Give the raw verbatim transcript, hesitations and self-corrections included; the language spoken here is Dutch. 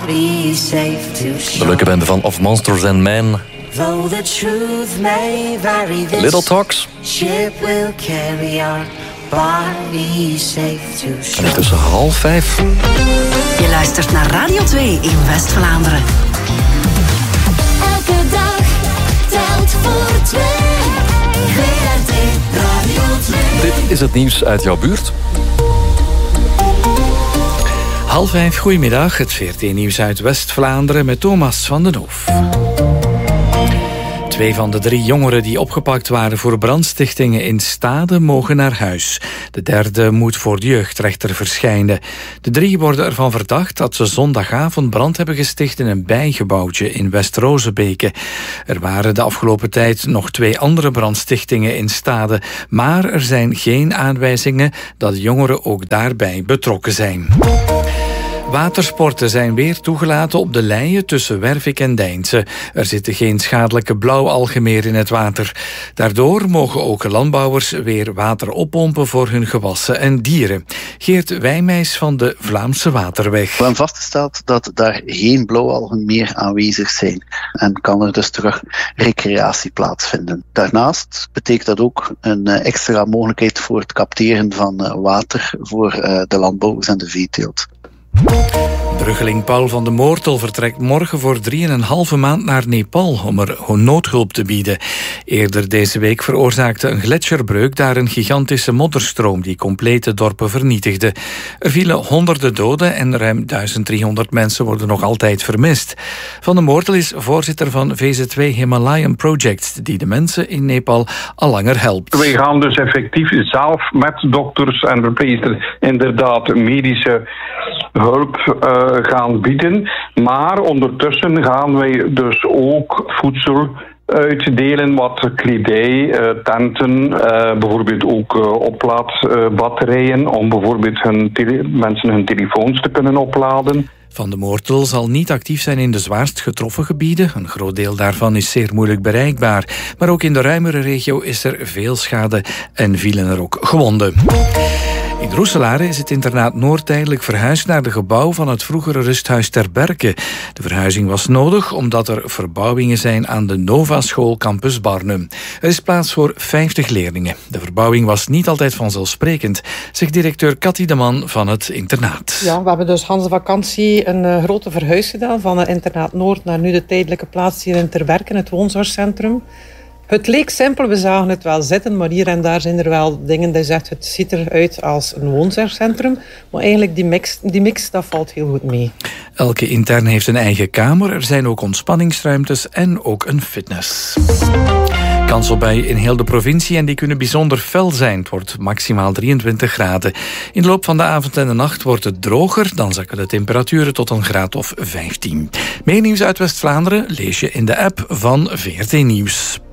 De leuke bende van Of Monsters and Men. Little Talks. En tussen half vijf. Je luistert naar Radio twee in West-Vlaanderen. Elke dag telt voor twee. V R T Radio twee. Dit is het nieuws uit jouw buurt. Half vijf, goedemiddag. Het V R T-nieuws uit West-Vlaanderen met Thomas van den Hoof. Twee van de drie jongeren die opgepakt waren voor brandstichtingen in Stade mogen naar huis. De derde moet voor de jeugdrechter verschijnen. De drie worden ervan verdacht dat ze zondagavond brand hebben gesticht in een bijgebouwtje in West-Rozebeke. Er waren de afgelopen tijd nog twee andere brandstichtingen in Stade, maar er zijn geen aanwijzingen dat de jongeren ook daarbij betrokken zijn. Watersporten zijn weer toegelaten op de Leie tussen Wervik en Deinze. Er zitten geen schadelijke blauwalgen meer in het water. Daardoor mogen ook landbouwers weer water oppompen voor hun gewassen en dieren. Geert Wijmijs van de Vlaamse Waterweg. We hebben vastgesteld dat daar geen blauwalgen meer aanwezig zijn. En kan er dus terug recreatie plaatsvinden. Daarnaast betekent dat ook een extra mogelijkheid voor het capteren van water voor de landbouwers en de veeteelt. Bruggeling Paul van de Moortel vertrekt morgen voor drieënhalve maand naar Nepal om er noodhulp te bieden. Eerder deze week veroorzaakte een gletsjerbreuk daar een gigantische modderstroom die complete dorpen vernietigde. Er vielen honderden doden en ruim duizend driehonderd mensen worden nog altijd vermist. Van de Moortel is voorzitter van V Z twee Himalayan Project, die de mensen in Nepal al langer helpt. We gaan dus effectief zelf met dokters en verpleegsters inderdaad medische hulp uh, gaan bieden. Maar ondertussen gaan wij dus ook voedsel uitdelen, wat kledij, uh, tenten, uh, bijvoorbeeld ook uh, oplaadbatterijen, uh, om bijvoorbeeld hun tele- mensen hun telefoons te kunnen opladen. Van de Moortel zal niet actief zijn in de zwaarst getroffen gebieden. Een groot deel daarvan is zeer moeilijk bereikbaar. Maar ook in de ruimere regio is er veel schade en vielen er ook gewonden. In Roeselare is het internaat Noord tijdelijk verhuisd naar de gebouw van het vroegere rusthuis Ter Berke. De verhuizing was nodig omdat er verbouwingen zijn aan de Nova-school Campus Barnum. Er is plaats voor vijftig leerlingen. De verbouwing was niet altijd vanzelfsprekend, zegt directeur Cathy de Man van het internaat. Ja, we hebben dus Hans de vakantie een uh, grote verhuis gedaan van het internaat Noord naar nu de tijdelijke plaats hier in Ter Berke, het woonzorgcentrum. Het leek simpel, we zagen het wel zitten, maar hier en daar zijn er wel dingen die zegt het ziet eruit als een woonzorgcentrum. Maar eigenlijk die mix, die mix, dat valt heel goed mee. Elke intern heeft een eigen kamer, er zijn ook ontspanningsruimtes en ook een fitness. Kans op buien in heel de provincie en die kunnen bijzonder fel zijn. Het wordt maximaal drieëntwintig graden. In de loop van de avond en de nacht wordt het droger, dan zakken de temperaturen tot een graad of vijftien. Meer nieuws uit West-Vlaanderen lees je in de app van V R T Nieuws.